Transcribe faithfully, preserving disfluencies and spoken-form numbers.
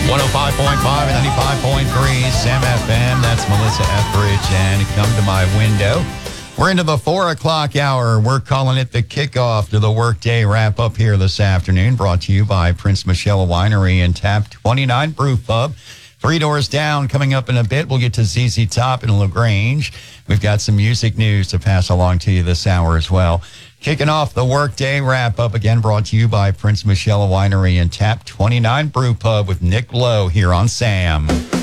one oh five point five and ninety-five point three Sam F M. That's Melissa Etheridge and Come to My Window. We're into the four o'clock hour. We're calling it the kickoff to the workday wrap up here this afternoon. Brought to you by Prince Michelle Winery and Tap twenty-nine Brew Pub. Three doors down. Coming up in a bit, we'll get to Z Z Top in LaGrange. We've got some music news to pass along to you this hour as well. Kicking off the workday wrap up again, brought to you by Prince Michelle Winery and Tap twenty-nine Brew Pub with Nick Lowe here on Sam.